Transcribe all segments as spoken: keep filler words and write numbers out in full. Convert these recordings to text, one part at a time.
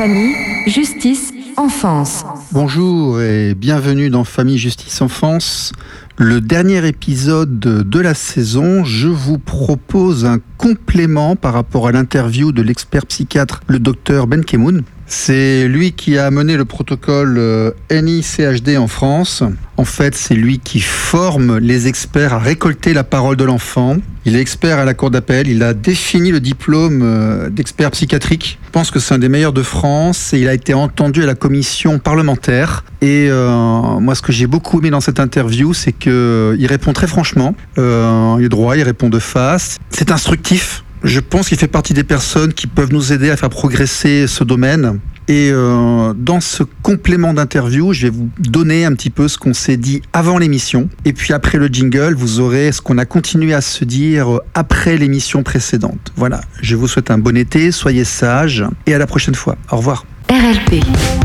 Famille, justice, enfance. Bonjour et bienvenue dans Famille, justice, enfance. Le dernier épisode de la saison, je vous propose un complément par rapport à l'interview de l'expert psychiatre, le docteur Benkemoun. C'est lui qui a mené le protocole N I C H D en France. En fait, c'est lui qui forme les experts à récolter la parole de l'enfant. Il est expert à la cour d'appel. Il a défini le diplôme d'expert psychiatrique. Je pense que c'est un des meilleurs de France et il a été entendu à la commission parlementaire. Et euh, moi, ce que j'ai beaucoup aimé dans cette interview, c'est qu'il répond très franchement. Euh, il est droit, il répond de face. C'est instructif. Je pense qu'il fait partie des personnes qui peuvent nous aider à faire progresser ce domaine. Et euh, dans ce complément d'interview, je vais vous donner un petit peu ce qu'on s'est dit avant l'émission. Et puis après le jingle, vous aurez ce qu'on a continué à se dire après l'émission précédente. Voilà, je vous souhaite un bon été, soyez sages et à la prochaine fois. Au revoir. R L P.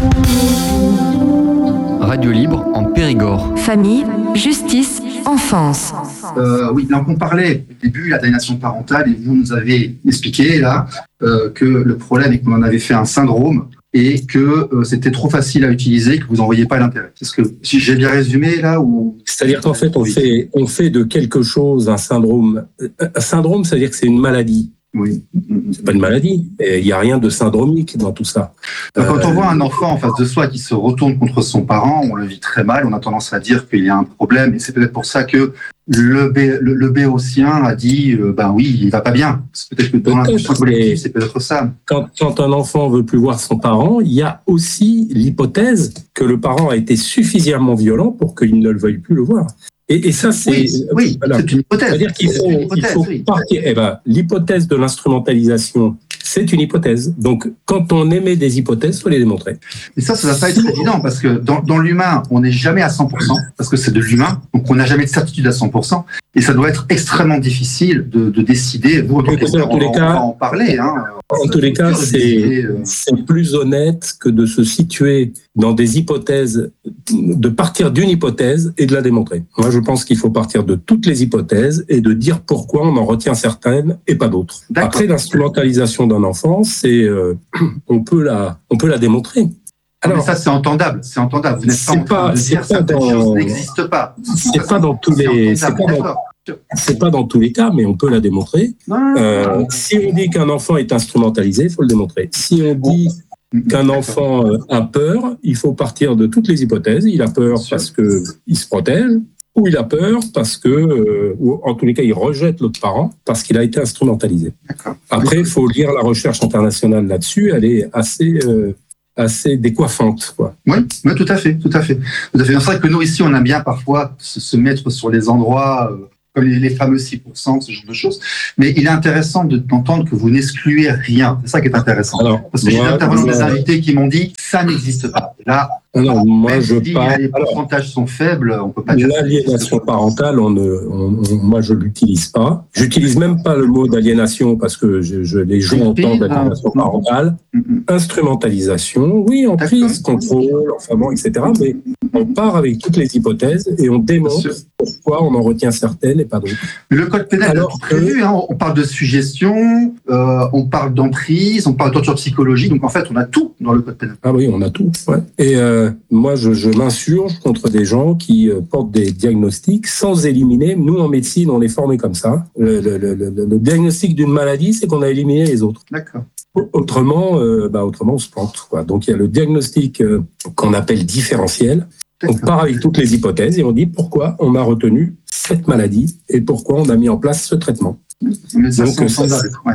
Radio libre en Périgord. Famille, justice, enfance. Euh, oui, donc on parlait au début la d'aliénation parentale et vous nous avez expliqué là euh, que le problème est qu'on en avait fait un syndrome et que euh, c'était trop facile à utiliser, que vous n'en voyez pas l'intérêt. Est-ce que si j'ai bien résumé là ou C'est-à-dire qu'en fait on fait on fait de quelque chose un syndrome. Un syndrome, c'est-à-dire que c'est une maladie. Oui. C'est pas une maladie. Il n'y a rien de syndromique dans tout ça. Quand euh, on voit un enfant en face de soi qui se retourne contre son parent, on le vit très mal. On a tendance à dire qu'il y a un problème, et c'est peut-être pour ça que le, bé, le, le béotien a dit euh, ben oui, il va pas bien. C'est peut-être que dans l'inconscient collectif, c'est peut-être ça. Quand, quand un enfant veut plus voir son parent, il y a aussi l'hypothèse que le parent a été suffisamment violent pour qu'il ne le veuille plus le voir. Et, et ça, c'est, oui, oui, voilà. c'est une hypothèse. C'est-à-dire qu'il faut, hypothèse, il faut oui. partir. Eh ben, l'hypothèse de l'instrumentalisation, c'est une hypothèse. Donc, quand on émet des hypothèses, il faut les démontrer. Et ça, ça va pas être évident parce que dans, dans l'humain, on n'est jamais à cent pour cent parce que c'est de l'humain, donc on n'a jamais de certitude à cent pour cent. Et ça doit être extrêmement difficile de, de décider. Vous, en tant qu'expert, on, on va en parler. Hein. En tous les cas, c'est, c'est plus honnête que de se situer dans des hypothèses, de partir d'une hypothèse et de la démontrer. Moi, je pense qu'il faut partir de toutes les hypothèses et de dire pourquoi on en retient certaines et pas d'autres. D'accord. Après, l'instrumentalisation d'un enfant, c'est, euh, on peut la, on peut la démontrer. Alors, mais ça, c'est entendable, c'est entendable. Vous n'êtes pas en train de dire que certaines choses n'existent pas. C'est pas dans tous les, c'est pas dans, c'est pas dans tous les cas, mais on peut la démontrer. Non, non, non. Euh, si on dit qu'un enfant est instrumentalisé, il faut le démontrer. Si on dit qu'un enfant a peur, il faut partir de toutes les hypothèses. Il a peur parce que il se protège, ou il a peur parce que, euh, ou en tous les cas, il rejette l'autre parent parce qu'il a été instrumentalisé. D'accord. Après, il faut lire la recherche internationale là-dessus. Elle est assez euh, assez décoiffante, quoi. Oui, oui, tout à fait, tout à fait. Tout à fait. C'est vrai que nous, ici, on aime bien parfois se, se mettre sur les endroits, euh, comme les, les fameux six pour cent, ce genre de choses. Mais il est intéressant de, d'entendre que vous n'excluez rien. C'est ça qui est intéressant. Alors, Parce que moi, j'ai intervenant des invités qui m'ont dit, ça n'existe pas. Là, alors, moi, je si parle. Les pourcentages sont faibles, on peut pas dire. L'aliénation parentale, on ne, on, on, moi, je l'utilise pas. J'utilise même pas le mot d'aliénation parce que je, je, les gens entendent aliénation parentale. Mm-hmm. Instrumentalisation, oui, emprise, contrôle, enfin bon, et cetera. Mais on part avec toutes les hypothèses et on démontre pourquoi on en retient certaines et pas d'autres. Le code pénal est tout prévu. Hein. On parle de suggestion, euh, on parle d'emprise, on parle de torture psychologique. Donc en fait, on a tout dans le code pénal. Ah oui, on a tout. Ouais. Et euh, moi, je, je m'insurge contre des gens qui euh, portent des diagnostics sans éliminer. Nous, en médecine, on est formés comme ça. Le, le, le, le, le diagnostic d'une maladie, c'est qu'on a éliminé les autres. D'accord. Autrement, euh, bah, autrement, on se plante, quoi. Donc, il y a le diagnostic euh, qu'on appelle différentiel. D'accord. On part avec toutes les hypothèses et on dit pourquoi on a retenu cette maladie et pourquoi on a mis en place ce traitement. Mais ça, donc, ça, ça ouais.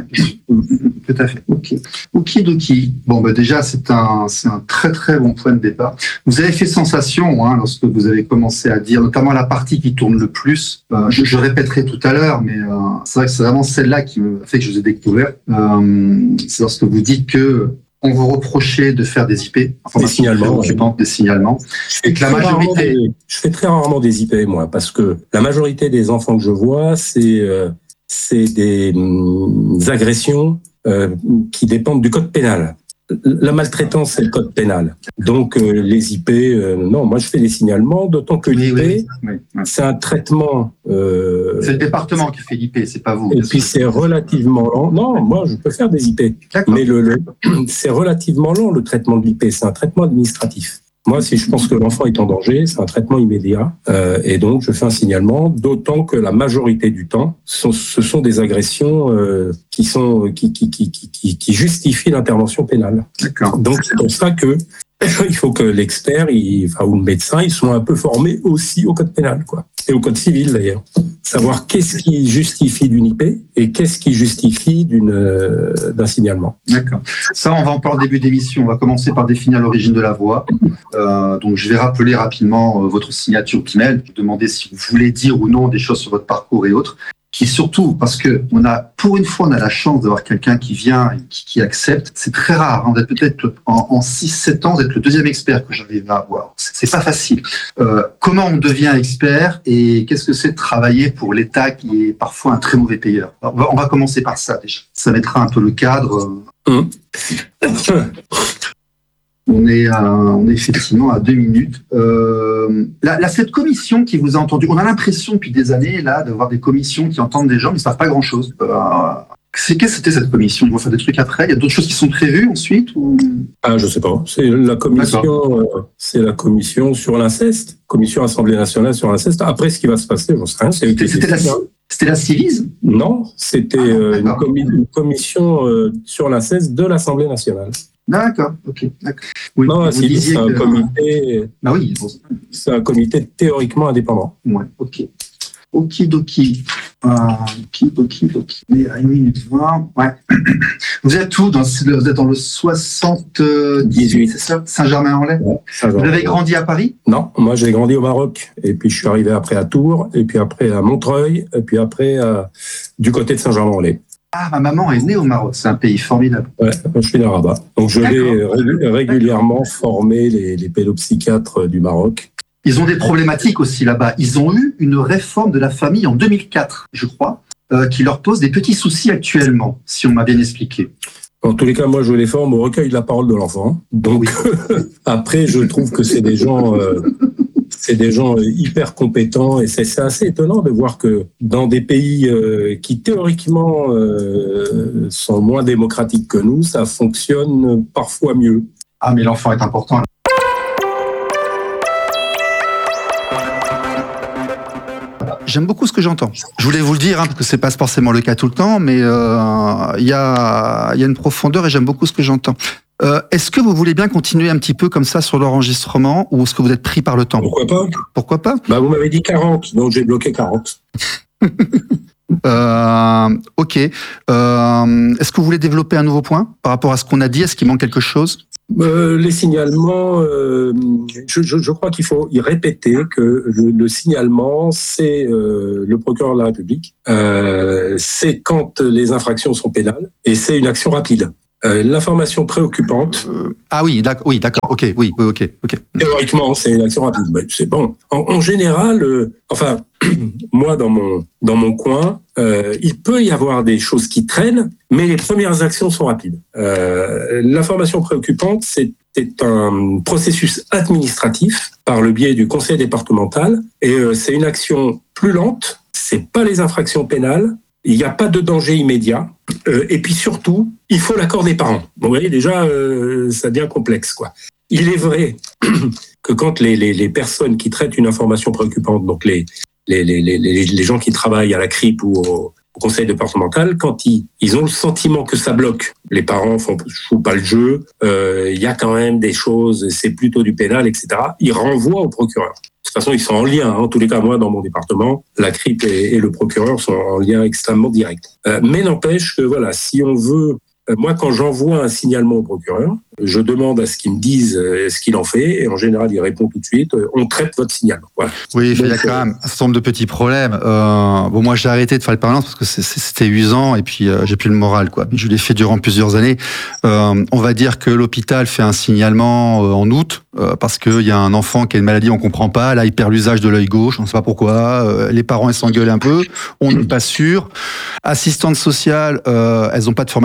Tout à fait. Ok. Okidoki. Bon, bah déjà, c'est un, c'est un très très bon point de départ. Vous avez fait sensation, hein, lorsque vous avez commencé à dire, notamment la partie qui tourne le plus. Euh, je, je répéterai tout à l'heure, mais euh, c'est vrai que c'est vraiment celle-là qui me fait que je vous ai découvert. Euh, c'est lorsque vous dites que on vous reprochait de faire des I P, des signalements, occupantes, des signalements, et que la majorité. Des, je fais très rarement des I P, moi, parce que la majorité des enfants que je vois, c'est euh, c'est des, des agressions euh, qui dépendent du code pénal. la maltraitance, c'est le code pénal. Donc, euh, les I P, euh, non, moi, je fais des signalements, d'autant que Oui, l'I P, oui, oui, oui. c'est un traitement... Euh, C'est le département qui fait l'I P, c'est pas vous. et puis, c'est relativement lent. Non, moi, je peux faire des I P. D'accord. Mais le, le, c'est relativement lent, le traitement de l'I P. C'est un traitement administratif. Moi, si je pense que l'enfant est en danger, c'est un traitement immédiat. Euh, et donc, je fais un signalement, d'autant que la majorité du temps, ce, ce sont des agressions euh, qui, sont, qui, qui, qui, qui, qui justifient l'intervention pénale. D'accord. Donc, c'est pour ça que il faut que l'expert il, enfin, ou le médecin, ils soient un peu formés aussi au code pénal, quoi. Et au code civil, d'ailleurs. Savoir qu'est-ce qui justifie d'une I P et qu'est-ce qui justifie d'une, euh, d'un signalement. D'accord. Ça, on va en parler au début d'émission. On va commencer par définir l'origine de la voix. Euh, donc, je vais rappeler rapidement euh, votre signature d'email, demander si vous voulez dire ou non des choses sur votre parcours et autres. Qui surtout, parce que on a, pour une fois, on a la chance d'avoir quelqu'un qui vient et qui, qui accepte. C'est très rare. Hein. Vous êtes peut-être en, en six sept ans, vous êtes le deuxième expert que j'arrive à avoir. C'est, c'est pas facile. Euh, comment on devient expert et qu'est-ce que c'est de travailler pour l'État qui est parfois un très mauvais payeur? Alors, on, va, on va commencer par ça déjà. Ça mettra un peu le cadre. Mmh. On est, à, on est effectivement à deux minutes. Euh, là, là, cette commission qui vous a entendu, on a l'impression depuis des années là d'avoir des commissions qui entendent des gens mais ne savent pas grand-chose. Euh, c'est, qu'est-ce que c'était cette commission? Ils vont faire des trucs après? Il y a d'autres choses qui sont prévues ensuite ou... Ah, je sais pas. C'est la commission, euh, c'est la commission sur l'inceste, commission Assemblée nationale sur l'inceste. Après, ce qui va se passer, j'en sais rien. C'est c'était, c'était, la, c'était la Civise? Non, c'était ah, euh, une, commi- une commission euh, sur l'inceste de l'Assemblée nationale. D'accord, ok. D'accord. Oui, non, c'est, c'est un que... comité. Ah oui, bon. C'est un comité théoriquement indépendant. Ouais, ok. Okidoki. Euh, okidoki, doki. Mais à une minute vingt. Ouais. Vous êtes où dans, vous êtes dans le soixante-dix-huit, c'est ça? Saint-Germain-en-Laye? Ouais, Saint-Germain. Vous avez grandi à Paris? Non, moi j'ai grandi au Maroc. Et puis je suis arrivé après à Tours, et puis après à Montreuil, et puis après à... du côté de Saint-Germain-en-Laye. Ah, ma maman est née au Maroc, c'est un pays formidable. Ouais, je suis né à Rabat. Donc je vais ré- régulièrement former les, les pédopsychiatres du Maroc. Ils ont des problématiques aussi là-bas. Ils ont eu une réforme de la famille en deux mille quatre, je crois, euh, qui leur pose des petits soucis actuellement, si on m'a bien expliqué. En tous les cas, moi je les forme au recueil de la parole de l'enfant. Donc oui. Après, je trouve que c'est des gens... Euh, C'est des gens hyper compétents et c'est, c'est assez étonnant de voir que dans des pays euh, qui théoriquement euh, sont moins démocratiques que nous, ça fonctionne parfois mieux. Ah, mais l'enfant est important. J'aime beaucoup ce que j'entends. Je voulais vous le dire, hein, parce que c'est pas forcément le cas tout le temps, mais il euh, y, a, y a une profondeur et j'aime beaucoup ce que j'entends. Euh, est-ce que vous voulez bien continuer un petit peu comme ça sur l'enregistrement ou est-ce que vous êtes pris par le temps? Pourquoi pas? Pourquoi pas? Bah, vous m'avez dit quarante, donc j'ai bloqué quarante. euh, ok. Euh, est-ce que vous voulez développer un nouveau point par rapport à ce qu'on a dit? Est-ce qu'il manque quelque chose? Euh, les signalements, euh, je, je, je crois qu'il faut y répéter que le, le signalement, c'est euh, le procureur de la République, euh, c'est quand les infractions sont pénales et c'est une action rapide. Euh, l'information préoccupante. Euh, ah oui, d'accord, oui, d'accord, ok, oui, oui, ok, ok. Théoriquement, c'est une action rapide. Ben, c'est bon. En, en général, euh, enfin, moi dans mon dans mon coin, euh, il peut y avoir des choses qui traînent, mais les premières actions sont rapides. Euh, l'information préoccupante, c'est C'est un processus administratif par le biais du conseil départemental et euh, c'est une action plus lente. C'est pas les infractions pénales. Il n'y a pas de danger immédiat. Euh, et puis surtout, il faut l'accord des parents. Bon, vous voyez, déjà, euh, ça devient complexe, quoi. Il est vrai que quand les, les, les personnes qui traitent une information préoccupante, donc les, les, les, les, les gens qui travaillent à la C R I P ou au, au conseil départemental, quand ils, ils ont le sentiment que ça bloque, les parents font, jouent pas le jeu, euh, il y a quand même des choses, c'est plutôt du pénal, et cetera, ils renvoient au procureur. De toute façon, ils sont en lien. Hein. En tous les cas, moi, dans mon département, la C R I P et, et le procureur sont en lien extrêmement direct. Euh, mais n'empêche que, voilà, si on veut... Euh, moi, quand j'envoie un signalement au procureur, je demande à ce qu'il me dise euh, ce qu'il en fait. Et en général, il répond tout de suite. Euh, on traite votre signalement. Voilà. Oui, il y a quand même un certain nombre de petits problèmes. Euh, bon, moi, j'ai arrêté de faire le permanence parce que c'est, c'était usant et puis euh, j'ai plus le moral, quoi. Je l'ai fait durant plusieurs années. Euh, on va dire que l'hôpital fait un signalement euh, en août euh, parce qu'il y a un enfant qui a une maladie, on comprend pas. Là, il perd l'usage de l'œil gauche, on ne sait pas pourquoi. Euh, les parents, ils s'engueulent un peu. On n'est pas sûr. Assistantes sociales, euh, elles n'ont pas de formation en éducation.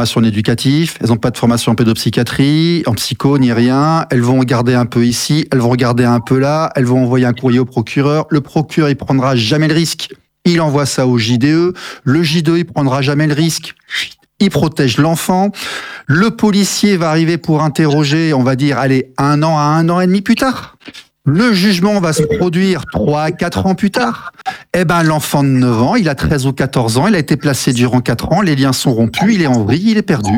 éducatif, elles n'ont pas de formation en pédopsychiatrie, en psycho, ni rien. Elles vont regarder un peu ici, elles vont regarder un peu là, elles vont envoyer un courrier au procureur. Le procureur, il prendra jamais le risque. Il envoie ça au J D E. Le J D E, il prendra jamais le risque. Il protège l'enfant. Le policier va arriver pour interroger, on va dire, allez, un an à un an et demi plus tard. Le jugement va se produire trois à quatre ans plus tard. Eh ben, l'enfant de neuf ans, il a treize ou quatorze ans, il a été placé durant quatre ans, les liens sont rompus, il est en vrille, il est perdu.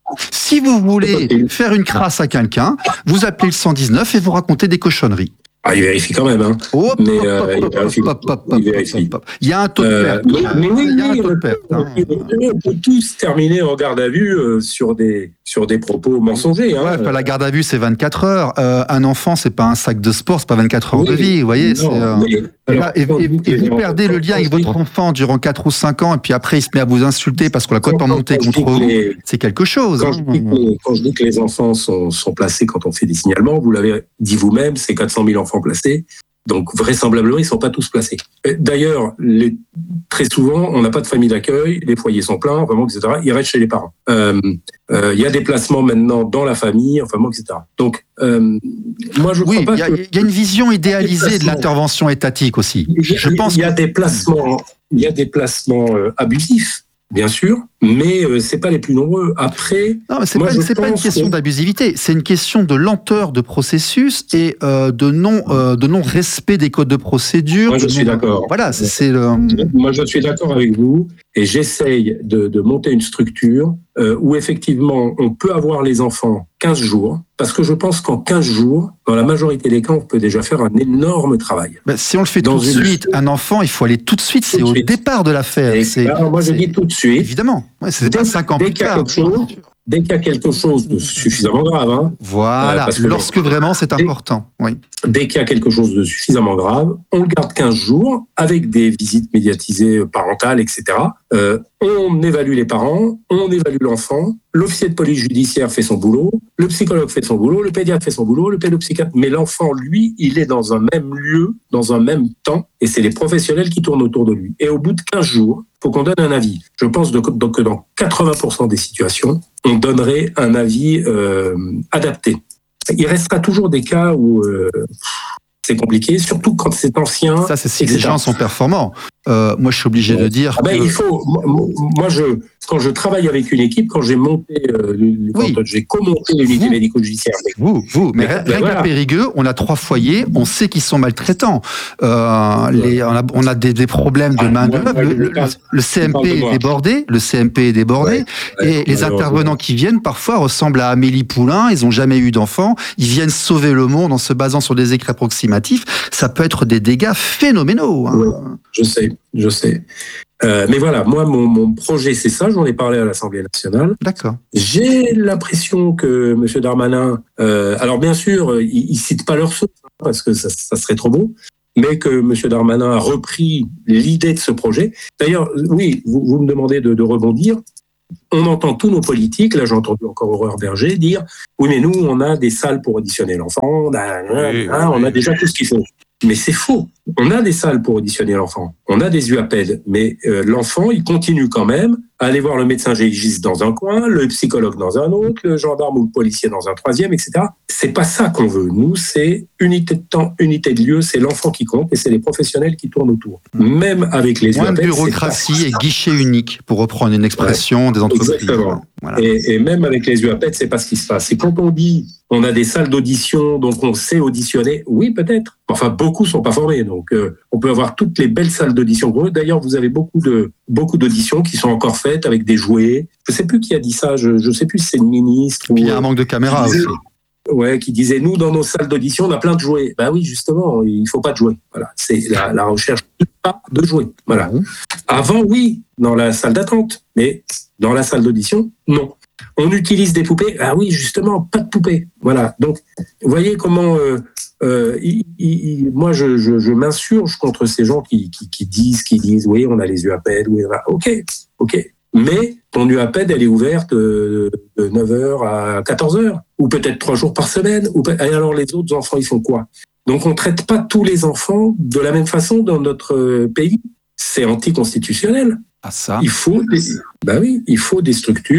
Si vous voulez faire une crasse à quelqu'un, vous appelez le cent dix-neuf et vous racontez des cochonneries. Ah, il vérifie quand même, hein. Oh, mais euh, il vérifie. Il vérifie. Il y a un taux de perte. Euh, mais, mais oui, il y a un oui, taux de perte. on, on peut tous terminer en garde à vue euh, sur des sur des propos mensongers. Hein. Ouais, enfin, la garde à vue, c'est vingt-quatre heures. Euh, un enfant, c'est pas un sac de sport, c'est pas vingt-quatre heures Oui, de vie, vous voyez. non, c'est, euh... mais, alors, et, et, et, et vous perdez le lien avec votre enfant durant quatre ou cinq ans, et puis après, il se met à vous insulter parce qu'on l'a complètement monté contre vous. Les... C'est quelque chose. Quand, hein. je les, quand je dis que les enfants sont, sont placés quand on fait des signalements, vous l'avez dit vous-même, c'est quatre cent mille enfants placés. Donc, vraisemblablement, ils ne sont pas tous placés. D'ailleurs, les, très souvent, on n'a pas de famille d'accueil, les foyers sont pleins, vraiment, et cetera. Ils restent chez les parents. Il euh, euh, y a des placements maintenant dans la famille, enfin, et cetera. Donc, euh, moi, je oui, crois pas y a, que... Il y a une vision idéalisée de l'intervention étatique aussi. Je pense Il y a des placements, il y a des placements euh, abusifs. Bien sûr, mais euh, c'est pas les plus nombreux. Après, non, mais c'est moi, pas, c'est pas une question que... d'abusivité, c'est une question de lenteur de processus et euh, de non euh, de non respect des codes de procédure. Moi, je non... suis d'accord. Voilà, c'est, c'est le... Moi, je suis d'accord avec vous et j'essaye de, de monter une structure euh, où effectivement on peut avoir les enfants quinze jours, parce que je pense qu'en quinze jours, dans la majorité des cas, on peut déjà faire un énorme travail. Ben, si on le fait dans tout de une... suite, un enfant, il faut aller tout de suite, tout c'est de au suite. Départ de l'affaire. Et c'est, alors, moi, je c'est... dis tout de suite. Évidemment, ouais, c'est dès, pas cinq ans dès plus qu'il y a tard. quelque chose, dès qu'il y a quelque chose de suffisamment grave, hein, voilà, euh, lorsque bon, vraiment c'est dès, important. Oui. Dès qu'il y a quelque chose de suffisamment grave, on le garde quinze jours avec des visites médiatisées parentales, et cetera. Euh, on évalue les parents, on évalue l'enfant, l'officier de police judiciaire fait son boulot, le psychologue fait son boulot, le pédiatre fait son boulot, le pédopsychiatre, mais l'enfant, lui, il est dans un même lieu, dans un même temps, et c'est les professionnels qui tournent autour de lui. Et au bout de quinze jours, il faut qu'on donne un avis. Je pense que dans quatre-vingts pour cent des situations, on donnerait un avis euh, adapté. Il restera toujours des cas où euh, c'est compliqué, surtout quand c'est ancien. Ça, c'est si et cetera. Les gens sont performants. Euh, moi, je suis obligé de dire. Ah ben, que... il faut. Moi, je quand je travaille avec une équipe, quand j'ai monté, euh, oui. quand j'ai co-monté l'unité médico-judiciaire. Vous, vous, mais, mais rien voilà. qu'à Périgueux, on a trois foyers, on sait qu'ils sont maltraitants. Euh, ouais. les, on a, on a des, des problèmes de main d'œuvre. Le, le, le C M P est débordé, le C M P est débordé, ouais. Ouais. et les intervenants qui viennent parfois ressemblent à Amélie Poulain. Ils n'ont jamais eu d'enfants. Ils viennent sauver le monde en se basant sur des écrits approximatifs. Ça peut être des dégâts phénoménaux. Hein. Ouais. Je sais, je sais. Euh, mais voilà, moi, mon, mon projet, c'est ça. J'en ai parlé à l'Assemblée nationale. D'accord. J'ai l'impression que M. Darmanin... Euh, alors, bien sûr, il ne cite pas leur source, parce que ça, ça serait trop beau, mais que M. Darmanin a repris l'idée de ce projet. D'ailleurs, oui, vous, vous me demandez de, de rebondir. On entend tous nos politiques, là j'ai entendu encore Aurore Berger dire « Oui, mais nous, on a des salles pour auditionner l'enfant, on a, oui, hein, oui, on a déjà tout ce qu'il faut. » Mais c'est faux. On a des salles pour auditionner l'enfant. On a des U A P E D. Mais euh, l'enfant, il continue quand même à aller voir le médecin légiste dans un coin, le psychologue dans un autre, le gendarme ou le policier dans un troisième, et cetera. C'est pas ça qu'on veut. Nous, c'est unité de temps, unité de lieu. C'est l'enfant qui compte et c'est les professionnels qui tournent autour. Même avec les moins U A P E D. Moins de bureaucratie et guichet unique, pour reprendre une expression ouais, des entreprises. Exactement. Voilà. Et, et même avec les U A P E D, c'est pas ce qui se passe. Et quand on dit on a des salles d'audition, donc on sait auditionner, oui, peut-être. Enfin, beaucoup sont pas formés. Donc, euh, on peut avoir toutes les belles salles d'audition. D'ailleurs, vous avez beaucoup de beaucoup d'auditions qui sont encore faites avec des jouets. Je sais plus qui a dit ça. Je, je sais plus si c'est le ministre. Puis il y a un manque de caméras aussi. Ouais, qui disait nous dans nos salles d'audition on a plein de jouets. Ben oui, justement, il faut pas de jouets. Voilà, c'est la, la recherche pas de jouets. Voilà. Avant, oui, dans la salle d'attente, mais dans la salle d'audition, non. On utilise des poupées. Ah oui, justement, pas de poupées. Voilà. Donc, vous voyez comment. Euh, Euh, il, il, moi, je, je, je m'insurge contre ces gens qui, qui, qui disent, qui disent, oui, on a les U A P E D, oui, ok, ok. Mais ton U A P E D, elle est ouverte de, de neuf heures à quatorze heures, ou peut-être trois jours par semaine. Ou et alors les autres enfants, ils font quoi? Donc, on traite pas tous les enfants de la même façon dans notre pays. C'est anticonstitutionnel. Ah ça. Il faut, des, bah oui, il faut des structures.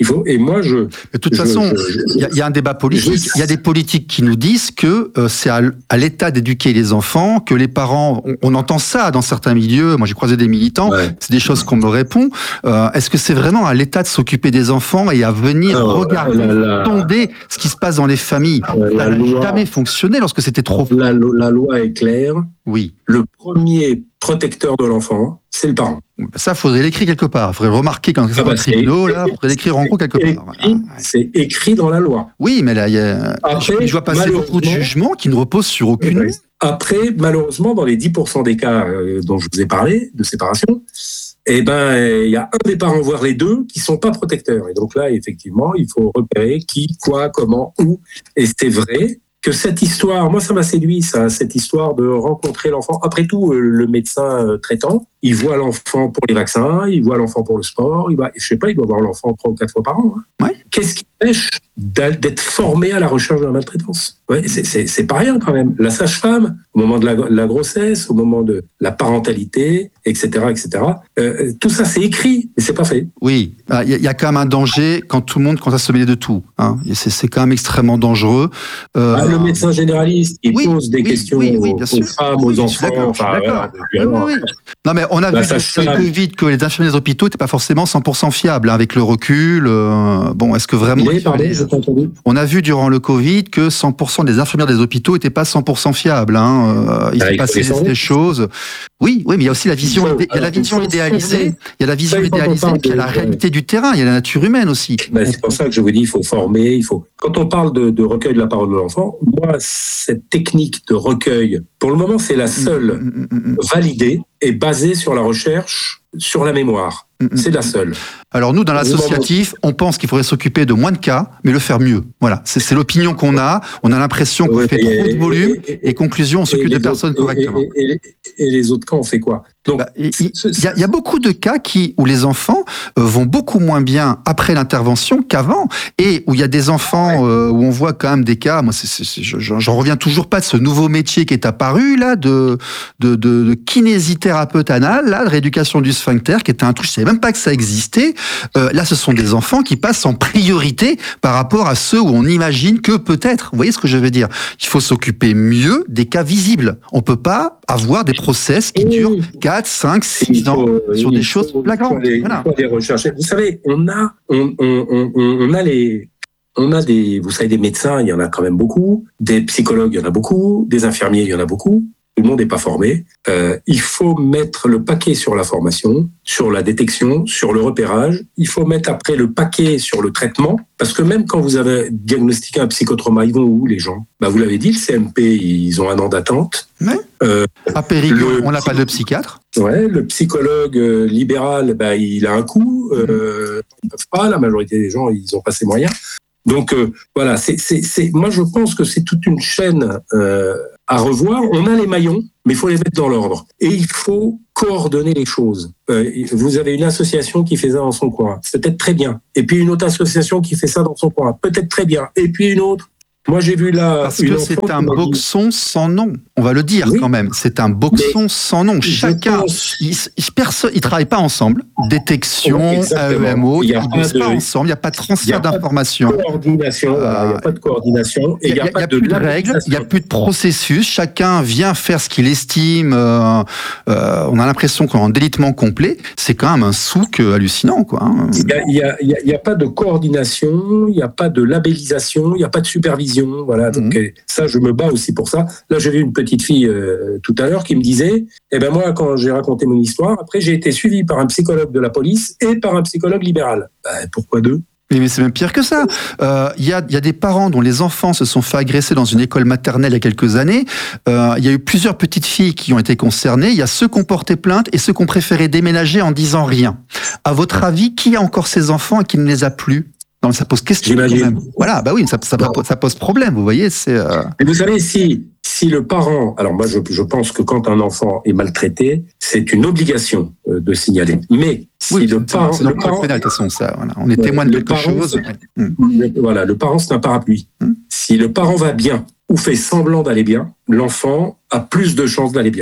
Il faut, et moi, je. De toute je, façon, il y, y a un débat politique. Il y a des politiques qui nous disent que euh, c'est à, à l'État d'éduquer les enfants, que les parents. On, on entend ça dans certains milieux. Moi, j'ai croisé des militants. Ouais. C'est des choses qu'on me répond. Euh, est-ce que c'est vraiment à l'État de s'occuper des enfants et à venir Alors, regarder, la, la, sonder ce qui se passe dans les familles? Ça n'a jamais fonctionné lorsque c'était trop. La, la loi est claire. Oui. Le premier protecteur de l'enfant, c'est le parent. Ça, faudrait l'écrire quelque part. Il faudrait le remarquer quand c'est un tribunal, là, faudrait l'écrire en gros quelque part. Écrit, c'est écrit dans la loi. Oui, mais là, il y a, Après, je vois passer beaucoup de jugements qui ne reposent sur aucune loi. Après, malheureusement, dans les dix pour cent des cas euh, dont je vous ai parlé, de séparation, eh ben, il y a un des parents, voire les deux, qui sont pas protecteurs. Et donc là, effectivement, il faut repérer qui, quoi, comment, où. Et c'est vrai que cette histoire, moi ça m'a séduit, ça, cette histoire de rencontrer l'enfant. Après tout, le médecin traitant, il voit l'enfant pour les vaccins, il voit l'enfant pour le sport, il va, je sais pas, il doit voir l'enfant trois ou quatre fois par an. Hein. Ouais. Qu'est-ce qui empêche d'être formé à la recherche de la maltraitance? Ouais, c'est, c'est, c'est pas rien quand même. La sage-femme, au moment de la, la grossesse, au moment de la parentalité, et cetera, et cetera. Euh, tout ça c'est écrit, mais c'est pas fait. Oui, il y, y a quand même un danger quand tout le monde commence à se mêler de tout. Hein. Et c'est, c'est quand même extrêmement dangereux. Euh, ah, le médecin généraliste, il oui, pose des oui, questions oui, oui, aux, aux femmes, aux oui, enfants. Enfin, voilà, oui, oui. Non mais on a vu sur le Covid que les infirmiers des hôpitaux n'étaient pas forcément cent pour cent fiables hein, avec le recul. Euh, bon, est-ce que vraiment oui, pardon, je t'ai entendu. On a vu durant le Covid que cent pour cent des infirmières des hôpitaux n'étaient pas cent pour cent fiables. Hein. Euh, il s'est passé des choses. Oui, oui, mais il y a aussi la vision, il y a la vision idéalisée. Il y a la vision idéalisée, puis il y a la réalité du terrain. Il y a la nature humaine aussi. Ben, c'est pour ça que je vous dis, il faut former, il faut. Quand on parle de, de recueil de la parole de l'enfant, moi, cette technique de recueil, pour le moment, c'est la seule mmh, mmh, mmh. validée et basée sur la recherche, sur la mémoire. C'est la seule. Alors nous, dans l'associatif, on pense qu'il faudrait s'occuper de moins de cas, mais le faire mieux. Voilà, c'est, c'est l'opinion qu'on a. On a l'impression qu'on ouais, fait et, trop de volume et, et, et conclusion, on s'occupe de personnes autres, correctement. Et, et, et, et les autres cas, on fait quoi? Donc, bah, il y, y a beaucoup de cas qui où les enfants euh, vont beaucoup moins bien après l'intervention qu'avant, et où il y a des enfants euh, où on voit quand même des cas. Moi, c'est, c'est, c'est, j'en reviens toujours pas de ce nouveau métier qui est apparu là, de de, de, de kinésithérapeute anal, là, de rééducation du sphincter, qui était un truc, je savais même pas que ça existait. Euh, là, ce sont des enfants qui passent en priorité par rapport à ceux où on imagine que peut-être. Vous voyez ce que je veux dire? Il faut s'occuper mieux des cas visibles. On peut pas avoir des process qui durent quatre, cinq, six ans sur des choses flagrantes. Il faut les, voilà. il faut les rechercher. Vous savez, on a, on, on, on, on a les, on a des, vous savez, des médecins, il y en a quand même beaucoup, des psychologues, il y en a beaucoup, des infirmiers, il y en a beaucoup. Tout le monde n'est pas formé. Euh, il faut mettre le paquet sur la formation, sur la détection, sur le repérage. Il faut mettre après le paquet sur le traitement, parce que même quand vous avez diagnostiqué un psychotrauma, ils vont où les gens? Bah vous l'avez dit, le C M P, ils ont un an d'attente. Ouais. Euh, à Périgueux, on n'a pas de psychiatre. Ouais, le psychologue euh, libéral, bah il a un coût. Euh, ils peuvent pas. La majorité des gens, ils ont pas ces moyens. Donc euh, voilà, c'est, c'est, c'est. Moi, je pense que c'est toute une chaîne euh, à revoir. On a les maillons, mais il faut les mettre dans l'ordre. Et il faut coordonner les choses. Euh, vous avez une association qui fait ça dans son coin, peut-être très bien. Et puis une autre association qui fait ça dans son coin, peut-être très bien. Et puis une autre. Moi, j'ai vu là. Parce que c'est un boxon dit... sans nom. On va le dire oui. quand même. C'est un boxon mais sans nom. Chacun, pense... ils, ils, personne, ils travaillent pas ensemble. Détection, A E M O, ils ne bossent pas ensemble. Il n'y a pas de transfert d'informations. Il n'y a pas de coordination. Il n'y a pas de coordination. Il n'y a, a, a, a plus de règles. Il n'y a plus de processus. Chacun vient faire ce qu'il estime. Euh, euh, on a l'impression qu'on est en délitement complet. C'est quand même un souk hallucinant, quoi. Il n'y a, a, a, a pas de coordination. Il n'y a pas de labellisation. Il n'y a pas de supervision. Voilà, donc mmh. ça, je me bats aussi pour ça. Là, j'ai vu une petite fille euh, tout à l'heure qui me disait, eh ben moi, quand j'ai raconté mon histoire, après, j'ai été suivi par un psychologue de la police et par un psychologue libéral. Ben, pourquoi deux? Mais c'est même pire que ça. Il euh, y, a, y a des parents dont les enfants se sont fait agresser dans une école maternelle il y a quelques années. Il euh, y a eu plusieurs petites filles qui ont été concernées. Il y a ceux qui ont porté plainte et ceux qui ont préféré déménager en disant rien. À votre avis, qui a encore ces enfants et qui ne les a plus? Non, ça pose question. Même. Voilà, bah oui, ça, ça, ça pose problème, vous voyez. C'est. Euh... Mais vous savez, si si le parent, alors moi je, je pense que quand un enfant est maltraité, c'est une obligation euh, de signaler. Mais si oui, le c'est, parent, c'est le parent, pénal, de toute façon, ça, voilà. On est témoin de quelque parent, chose. Le, voilà, le parent c'est un parapluie. Hum. Si le parent va bien ou fait semblant d'aller bien, l'enfant a plus de chances d'aller bien.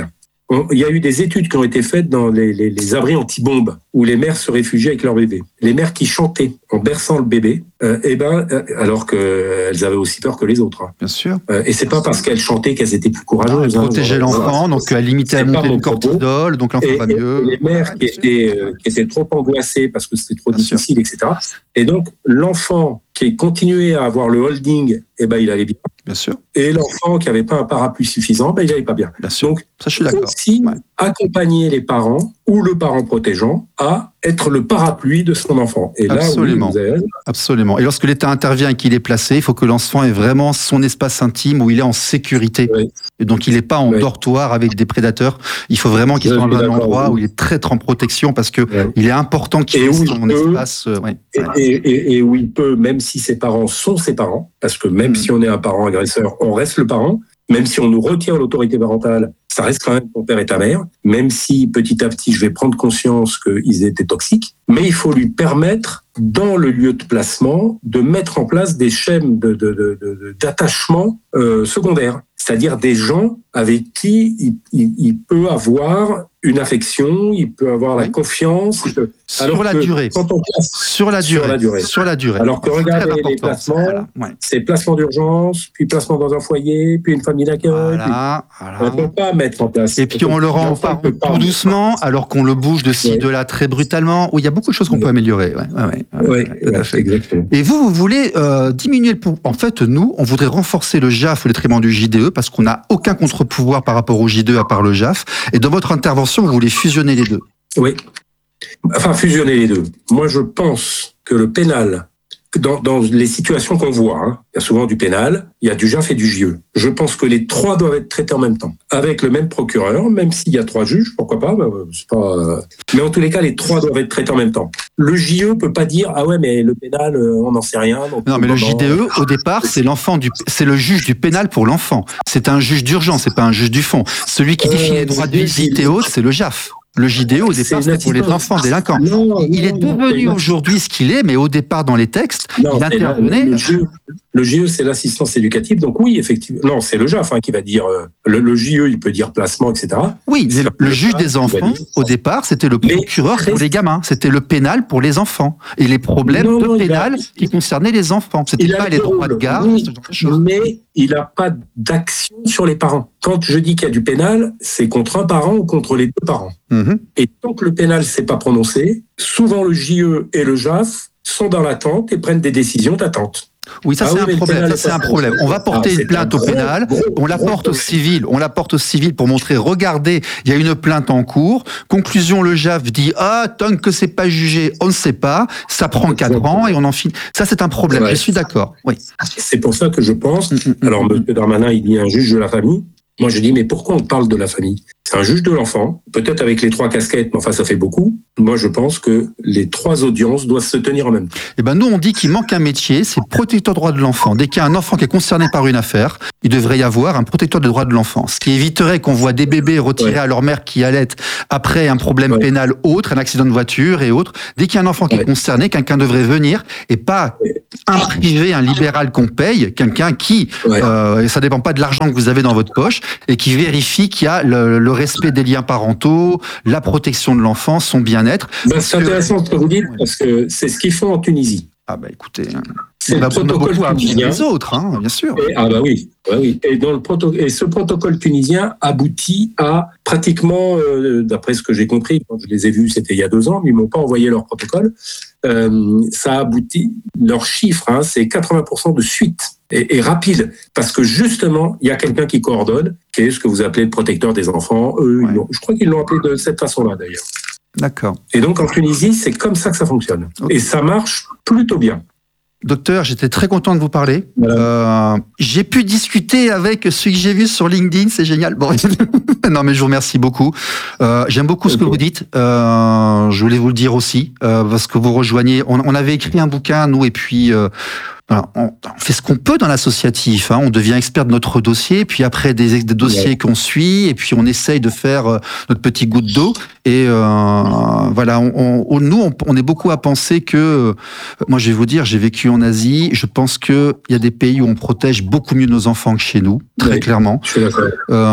on, il y a eu des études qui ont été faites dans les, les, les abris anti-bombes où les mères se réfugiaient avec leur bébé. Les mères qui chantaient en berçant le bébé, euh, eh ben, euh, alors qu'elles avaient aussi peur que les autres. Hein. Bien sûr. Euh, et c'est pas parce qu'elles chantaient qu'elles étaient plus courageuses. Elles protégeaient hein, l'enfant, voilà. donc elles limitaient la montée du cortisol, donc l'enfant et, va et mieux. Les mères qui étaient, euh, qui étaient trop angoissées parce que c'était trop Bien difficile, sûr. et cetera. Et donc, l'enfant qui continuait à avoir le holding, eh ben, il allait bien. Bien sûr. Et l'enfant qui n'avait pas un parapluie suffisant, ben, il n'allait pas bien. Bien sûr. Donc, ça, je suis d'accord. aussi Ouais. accompagner les parents ou le parent protégeant à être le parapluie de son enfant. Et là, Absolument. oui, vous avez... Absolument. Et lorsque l'État intervient et qu'il est placé, il faut que l'enfant ait vraiment son espace intime où il est en sécurité. Oui. Et donc, il n'est pas en Oui. dortoir avec des prédateurs. Il faut vraiment qu'il Je soit suis dans un d'accord, endroit oui. où il est très, très en protection parce que Oui. il est important qu'il Et ait où son il peut- espace. euh, ouais. Et, Ouais. et, et, et où il peut, même si ses parents sont ses parents, parce que même Mm. si on est un parent agresseur, on reste le parent, même si on nous retire l'autorité parentale, ça reste quand même ton père et ta mère, même si petit à petit je vais prendre conscience qu'ils étaient toxiques, mais il faut lui permettre, dans le lieu de placement, de mettre en place des schèmes de, de, de, de, d'attachement euh, secondaires, c'est-à-dire des gens avec qui il, il, il peut avoir une affection, il peut avoir la Oui. confiance. il peut- Sur alors la que durée. quand on place Sur la Sur durée. la durée. Sur la durée. Alors que C'est regardez très les important. placements, Voilà. Ouais. c'est placement d'urgence, puis placement dans un foyer, puis une famille d'accueil. Voilà. puis on ne Voilà. peut pas mettre en place. Et puis on le rend L'enfant par peut pas- tout doucement, alors qu'on le bouge de ci, Oui. de là très brutalement. Oui, il y a beaucoup de choses qu'on Oui. peut améliorer. Ouais, ouais, ouais, Oui, ouais, tout à fait. exactement. Et vous, vous voulez euh, diminuer le pouvoir. En fait, nous, on voudrait renforcer le J A F au détriment du J D E parce qu'on n'a aucun contre-pouvoir par rapport au J D E à part le J A F. Et dans votre intervention, vous voulez fusionner les deux. Oui. Enfin, fusionner les deux. Moi, je pense que le pénal, dans, dans les situations qu'on voit, hein, il y a souvent du pénal, il y a du J A F et du J E. Je pense que les trois doivent être traités en même temps, avec le même procureur, même s'il y a trois juges, pourquoi pas, bah, c'est pas euh... Mais en tous les cas, les trois doivent être traités en même temps. Le J E peut pas dire ah ouais, mais le pénal, euh, on n'en sait rien. Donc Non, mais le non, J D E, au départ, c'est l'enfant du, c'est le juge du pénal pour l'enfant. C'est un juge d'urgence, c'est pas un juge du fond. Celui qui définit les droits de visite et autres, c'est le J A F. Le J D E, au départ, C'est c'est pour les l'assistance. enfants délinquants. Non, Il est non, devenu non, aujourd'hui ce qu'il est, mais au départ, dans les textes, non, il c'est la- intervenait. Le, J E, le J E, c'est l'assistance éducative. Donc oui, effectivement. Non, c'est le J A F hein, qui va dire. euh, le, le J E, il peut dire placement, et cetera. Oui, mais C'est le, le le juge pénal des qui va enfants, dire. au départ, c'était le Mais procureur très- pour les gamins. C'était le pénal pour les enfants. Et les problèmes Non, de non, il pénal a- qui concernaient les enfants. C'était Il a pas le les droits de rôle, garde, oui, ce genre de choses. mais il n'a pas d'action sur les parents. Quand je dis qu'il y a du pénal, c'est contre un parent ou contre les deux parents. Mhm. Et tant que le pénal s'est pas prononcé, souvent le J E et le J A F sont dans l'attente et prennent des décisions d'attente. Oui, ça Ah c'est oui, mais un le problème. pénal Ça est c'est pas un fait. problème. On va porter Ah, une c'est plainte un au gros, pénal, gros, on la gros porte au problème. civil, on la porte au civil pour montrer, regardez, il y a une plainte en cours. Conclusion, le J A F dit ah tant que c'est pas jugé, on ne sait pas. Ça prend quatre ans et on en finit. Ça c'est un problème. Ouais. Je suis d'accord. Oui. C'est pour ça que je pense. Mm, mm, mm, Alors, mm. M. Darmanin, il dit un juge de la famille. Moi, je dis, mais pourquoi on parle de la famille? C'est un juge de l'enfant, peut-être avec les trois casquettes, mais enfin, ça fait beaucoup. Moi, je pense que les trois audiences doivent se tenir en même temps. Eh ben nous on dit qu'il manque un métier, c'est protecteur des droits de l'enfant. Dès qu'il y a un enfant qui est concerné par une affaire, il devrait y avoir un protecteur des droits de l'enfant. Ce qui éviterait qu'on voit des bébés retirés Ouais. à leur mère qui allait après un problème Ouais. pénal autre, un accident de voiture et autres. Dès qu'il y a un enfant qui Ouais. est concerné, quelqu'un devrait venir et pas un privé, un libéral qu'on paye, quelqu'un qui, Ouais. euh, ça dépend pas de l'argent que vous avez dans votre poche et qui vérifie qu'il y a le, le respect des liens parentaux, la protection de l'enfant, son bien-être. Ben, c'est que- intéressant ce que vous dites, parce que c'est ce qu'ils font en Tunisie. Ah bah écoutez, C'est on le a, on a protocole beaucoup appris tunisien. les autres, hein, bien sûr. Et, ah bah oui, bah oui. Et, dans le proto- et ce protocole tunisien aboutit à pratiquement, euh, d'après ce que j'ai compris, quand je les ai vus, c'était il y a deux ans, mais ils m'ont pas envoyé leur protocole. Euh, ça aboutit, leur chiffre, hein, c'est quatre-vingts pour cent de suite et, et rapide, parce que justement, il y a quelqu'un qui coordonne, qui est ce que vous appelez le protecteur des enfants. Eux, Ouais. ils l'ont- je crois qu'ils l'ont appelé de cette façon-là d'ailleurs. D'accord. Et donc en Tunisie, c'est comme ça que ça fonctionne. Ok. Et ça marche plutôt bien. Docteur, j'étais très content de vous parler. Voilà. Euh, j'ai pu discuter avec celui que j'ai vu sur LinkedIn, c'est génial. Bon, non, mais je vous remercie beaucoup. Euh, j'aime beaucoup ce que Ok. vous dites. Euh, je voulais vous le dire aussi, euh, parce que vous rejoignez. On, on avait écrit un bouquin, nous, et puis. Euh, Alors, on, on fait ce qu'on peut dans l'associatif. Hein. On devient expert de notre dossier, puis après des, des dossiers ouais. qu'on suit, et puis on essaye de faire euh, notre petit goutte d'eau. Et euh, voilà, on, on, nous, on, on est beaucoup à penser que... Euh, moi, je vais vous dire, j'ai vécu en Asie. Je pense qu'il y a des pays où on protège beaucoup mieux nos enfants que chez nous, très oui, clairement. Je suis d'accord.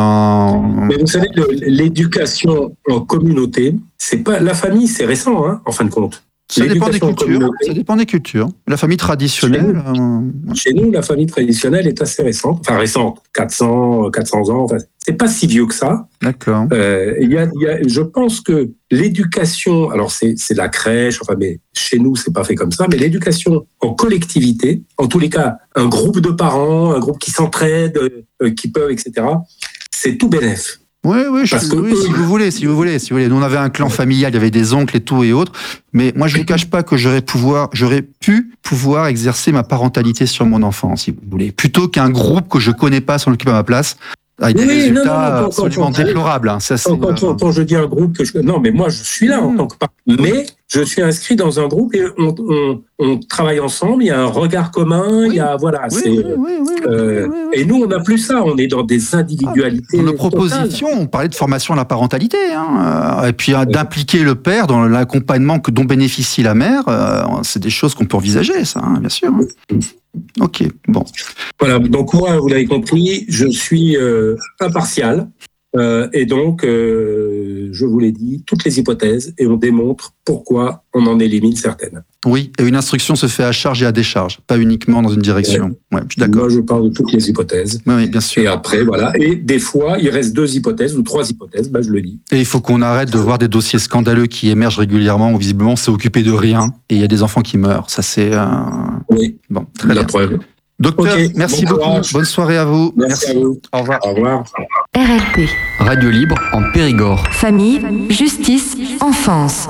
Euh... Mais vous savez, le, l'éducation en communauté, c'est pas la famille, c'est récent, hein, en fin de compte. Ça dépend des cultures. Ça dépend des cultures. La famille traditionnelle. Chez nous, euh... chez nous, la famille traditionnelle est assez récente. Enfin, récente. quatre cents, quatre cents ans. Enfin, c'est pas si vieux que ça. D'accord. Euh, il y a, il y a, je pense que l'éducation, alors c'est, c'est la crèche, enfin, mais chez nous, c'est pas fait comme ça, mais l'éducation en collectivité, en tous les cas, un groupe de parents, un groupe qui s'entraide, euh, qui peuvent, et cetera, c'est tout bénef. Oui, oui, je, que, oui, si vous voulez, si vous voulez, si vous voulez. Nous, on avait un clan familial, il y avait des oncles et tout et autres. Mais moi, je ne vous cache pas que j'aurais pouvoir, j'aurais pu pouvoir exercer ma parentalité sur mon enfant, si vous voulez, plutôt qu'un groupe que je connais pas s'en occupe à ma place. Avec des oui, résultats non, non, non, absolument quand, déplorables. Hein. Ça, c'est, quand, quand, quand je dis un groupe que je... Non, mais moi, je suis là en tant que parent. Mais je suis inscrit dans un groupe et on, on, on travaille ensemble. Il y a un regard commun. Oui. Il y a voilà. Oui, c'est, oui, oui, oui, euh, oui, oui, oui. Et nous, on n'a plus ça. On est dans des individualités. Dans nos propositions, totales. On parlait de formation à la parentalité, hein, et puis oui. d'impliquer le père dans l'accompagnement que dont bénéficie la mère. Euh, c'est des choses qu'on peut envisager, ça, hein, bien sûr. Oui. Ok, bon. Voilà, donc moi, vous l'avez compris, je suis euh, impartial euh, et donc, euh, je vous l'ai dit, toutes les hypothèses et on démontre pourquoi on en élimine certaines. Oui, et une instruction se fait à charge et à décharge, pas uniquement dans une direction. Ouais, je suis d'accord. Moi, je parle de toutes les hypothèses. Oui, oui, bien sûr. Et après, voilà. Et des fois, il reste deux hypothèses ou trois hypothèses, bah, je le dis. Et il faut qu'on arrête de voir des dossiers scandaleux qui émergent régulièrement où visiblement c'est occupé de rien et il y a des enfants qui meurent. Ça, c'est... Euh... Oui, bon, très la bien. preuve. Docteur, okay, merci bon beaucoup. Courage. Bonne soirée à vous. Merci, merci. À vous. Au revoir. Au revoir. R L P. Radio libre en Périgord. Famille, justice, enfance.